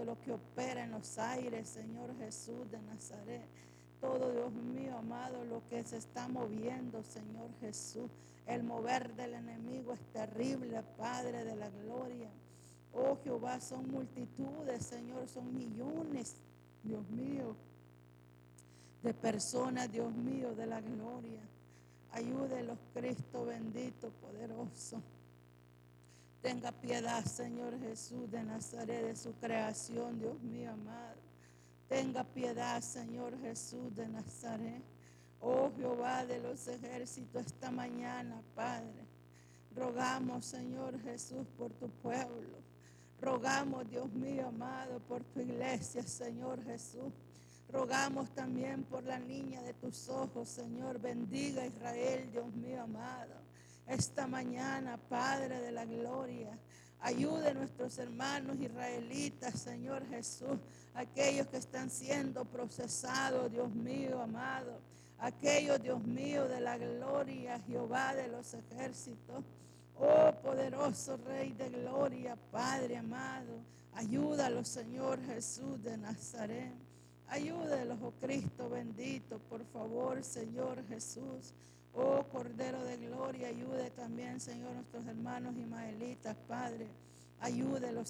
lo que opera en los aires, Señor Jesús de Nazaret. Todo, Dios mío, amado, lo que se está moviendo, Señor Jesús. El mover del enemigo es terrible, Padre de la gloria. Oh Jehová, son multitudes, Señor, son millones, Dios mío, de personas, Dios mío, de la gloria. Ayúdelos, Cristo bendito, poderoso. Tenga piedad, Señor Jesús de Nazaret, de su creación, Dios mío amado. Tenga piedad, Señor Jesús de Nazaret. Oh Jehová de los ejércitos, esta mañana, Padre, rogamos, Señor Jesús, por tu pueblo. Rogamos, Dios mío amado, por tu iglesia, Señor Jesús. Rogamos también por la niña de tus ojos, Señor. Bendiga a Israel, Dios mío amado. Esta mañana, Padre de la gloria, ayude a nuestros hermanos israelitas, Señor Jesús, aquellos que están siendo procesados, Dios mío amado, aquellos, Dios mío, de la gloria, Jehová de los ejércitos. Oh poderoso Rey de gloria, Padre amado, ayúdalos, Señor Jesús de Nazaret. Ayúdalos, oh Cristo bendito, por favor, Señor Jesús. Oh Cordero de gloria, ayude también, Señor, nuestros hermanos ismaelitas, Padre. Ayúdelos,